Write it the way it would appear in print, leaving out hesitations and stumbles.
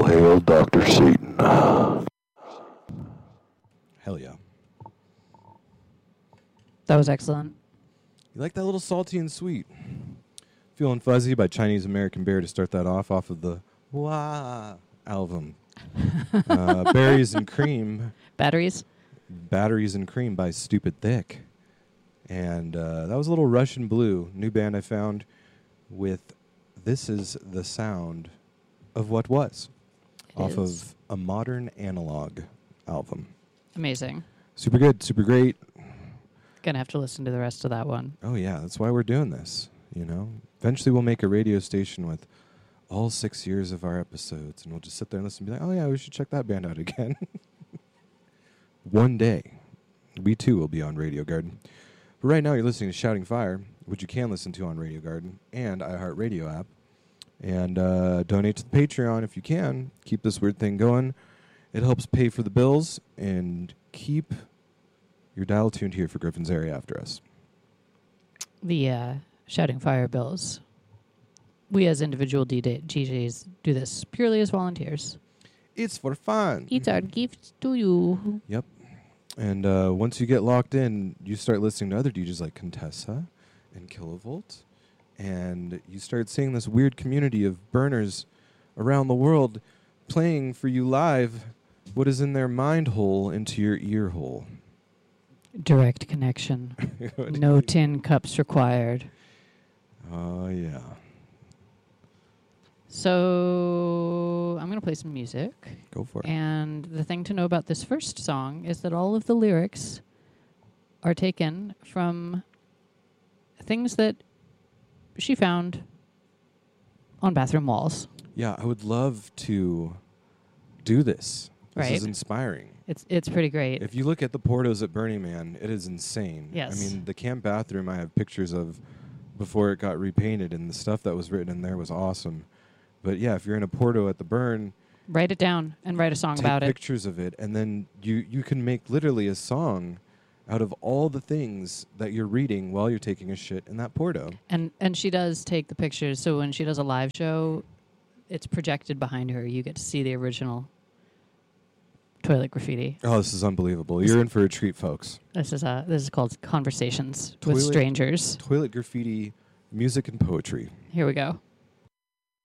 All hail Dr. Satan. Hell yeah. That was excellent. You like that little salty and sweet? Feeling Fuzzy by Chinese American Bear to start that off of the Wah album. Berries and Cream. Batteries? Batteries and Cream by Stupid Thick. And that was a little Russian Blue, new band I found with This Is the Sound of What Was, off of a Modern Analog album. Amazing. Super good, super great. Gonna have to listen to the rest of that one. Oh, yeah, that's why we're doing this, you know. Eventually we'll make a radio station with all 6 years of our episodes, and we'll just sit there and listen and be like, oh, yeah, we should check that band out again. One day, we too will be on Radio Garden. But right now you're listening to Shouting Fire, which you can listen to on Radio Garden and iHeartRadio app. And donate to the Patreon if you can. Keep this weird thing going. It helps pay for the bills and keep your dial tuned here for Griffin's Area After Us. The Shouting Fire bills. We as individual DJs do this purely as volunteers. It's for fun. It's our gift to you. Yep. And once you get locked in, you start listening to other DJs like Contessa and Kilovolt. And you start seeing this weird community of burners around the world playing for you live what is in their mind hole into your ear hole. Direct connection. No tin cups required. Oh, yeah. So I'm going to play some music. Go for it. And the thing to know about this first song is that all of the lyrics are taken from things that she found on bathroom walls. Yeah, I would love to do this. This Right. is inspiring. It's pretty great. If you look at the portos at Burning Man, it is insane. Yes. I mean, the camp bathroom I have pictures of before it got repainted, and the stuff that was written in there was awesome. But yeah, if you're in a porto at the burn, Write it down and write a song take about it. pictures of it, and then you can make literally a song out of all the things that you're reading while you're taking a shit in that porto. And she does take the pictures. So when she does a live show, it's projected behind her. You get to see the original toilet graffiti. Oh, this is unbelievable. You're in for a treat, folks. This is called Conversations with Toilet- Strangers. Toilet graffiti, music and poetry. Here we go.